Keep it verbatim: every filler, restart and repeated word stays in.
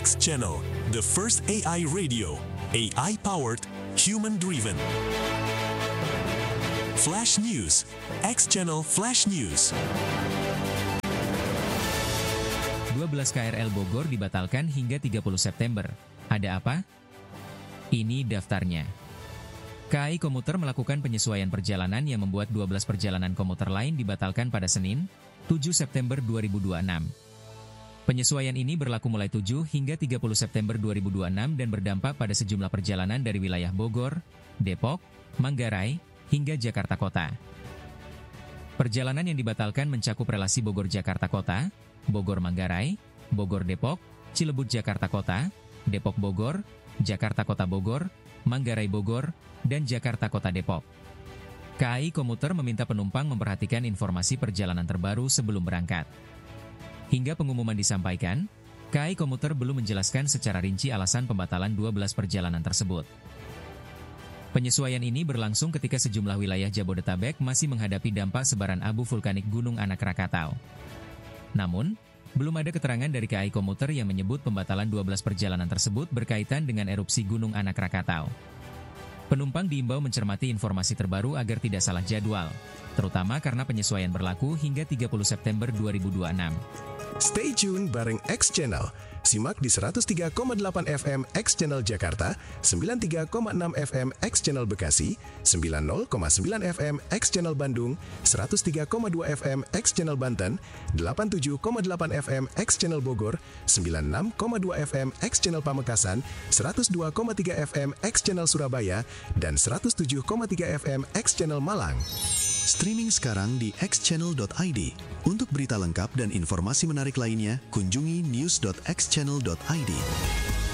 X Channel, the first A I radio, A I-powered, human-driven. Flash News, X Channel Flash News. dua belas K R L Bogor dibatalkan hingga tiga puluh September. Ada apa? Ini daftarnya. K A I Komuter melakukan penyesuaian perjalanan yang membuat dua belas perjalanan komuter lain dibatalkan pada Senin, tujuh September dua ribu dua puluh enam. Penyesuaian ini berlaku mulai tujuh hingga tiga puluh September dua ribu dua puluh enam dan berdampak pada sejumlah perjalanan dari wilayah Bogor, Depok, Manggarai, hingga Jakarta Kota. Perjalanan yang dibatalkan mencakup relasi Bogor-Jakarta Kota, Bogor-Manggarai, Bogor-Depok, Cilebut-Jakarta Kota, Depok-Bogor, Jakarta Kota Bogor, Manggarai-Bogor, dan Jakarta Kota Depok. K A I Komuter meminta penumpang memperhatikan informasi perjalanan terbaru sebelum berangkat. Hingga pengumuman disampaikan, K A I Komuter belum menjelaskan secara rinci alasan pembatalan dua belas perjalanan tersebut. Penyesuaian ini berlangsung ketika sejumlah wilayah Jabodetabek masih menghadapi dampak sebaran abu vulkanik Gunung Anak Rakatau. Namun, belum ada keterangan dari K A I Komuter yang menyebut pembatalan dua belas perjalanan tersebut berkaitan dengan erupsi Gunung Anak Rakatau. Penumpang diimbau mencermati informasi terbaru agar tidak salah jadwal, terutama karena penyesuaian berlaku hingga tiga puluh September dua ribu dua puluh enam. Stay tune bareng X Channel. Simak di seratus tiga koma delapan F M X Channel Jakarta, sembilan puluh tiga koma enam F M X Channel Bekasi, sembilan puluh koma sembilan F M X Channel Bandung, seratus tiga koma dua F M X Channel Banten, delapan puluh tujuh koma delapan F M X Channel Bogor, sembilan puluh enam koma dua F M X Channel Pamekasan, seratus dua koma tiga F M X Channel Surabaya, dan seratus tujuh koma tiga F M X Channel Malang. Streaming sekarang di x channel dot i d. Untuk berita lengkap dan informasi menarik lainnya, kunjungi news dot x channel dot i d.